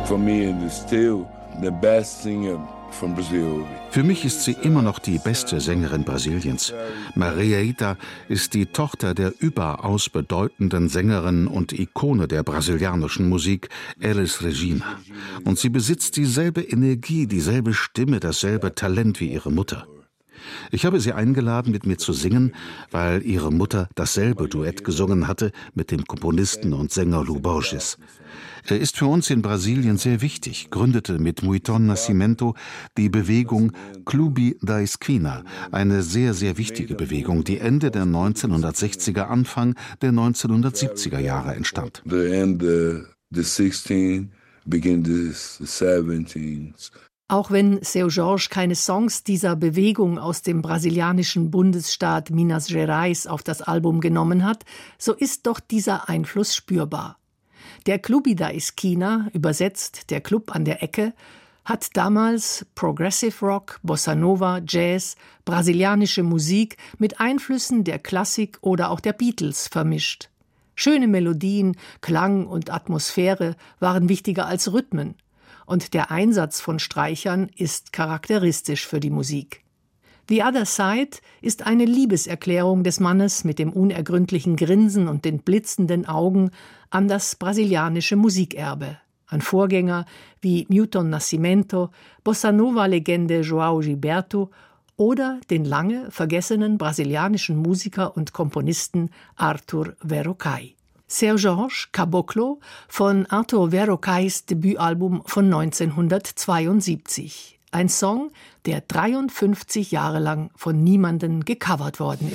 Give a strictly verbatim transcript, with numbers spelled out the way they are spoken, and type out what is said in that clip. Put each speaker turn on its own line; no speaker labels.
For me, it is still the best singer from Brazil.
Für mich ist sie immer noch die beste Sängerin Brasiliens. Maria Rita ist die Tochter der überaus bedeutenden Sängerin und Ikone der brasilianischen Musik, Elis Regina. Und sie besitzt dieselbe Energie, dieselbe Stimme, dasselbe Talent wie ihre Mutter. Ich habe sie eingeladen, mit mir zu singen, weil ihre Mutter dasselbe Duett gesungen hatte mit dem Komponisten und Sänger Lu Borges. Er ist für uns in Brasilien sehr wichtig, gründete mit Milton Nascimento die Bewegung Clube da Esquina, eine sehr, sehr wichtige Bewegung, die Ende der neunzehnhundertsechziger, Anfang der neunzehnhundertsiebziger Jahre entstand.
The end of the sixteen, begin the seventeens.
Auch wenn Seu Jorge keine Songs dieser Bewegung aus dem brasilianischen Bundesstaat Minas Gerais auf das Album genommen hat, so ist doch dieser Einfluss spürbar. Der Clube da Esquina, übersetzt der Club an der Ecke, hat damals Progressive Rock, Bossa Nova, Jazz, brasilianische Musik mit Einflüssen der Klassik oder auch der Beatles vermischt. Schöne Melodien, Klang und Atmosphäre waren wichtiger als Rhythmen. Und der Einsatz von Streichern ist charakteristisch für die Musik. The Other Side ist eine Liebeserklärung des Mannes mit dem unergründlichen Grinsen und den blitzenden Augen an das brasilianische Musikerbe, an Vorgänger wie Milton Nascimento, Bossa-Nova-Legende João Gilberto oder den lange vergessenen brasilianischen Musiker und Komponisten Arthur Verocai. Seu Jorge, Caboclo von Arthur Verocais Debütalbum von neunzehnhundertzweiundsiebzig. Ein Song, der dreiundfünfzig Jahre lang von niemandem gecovert worden ist.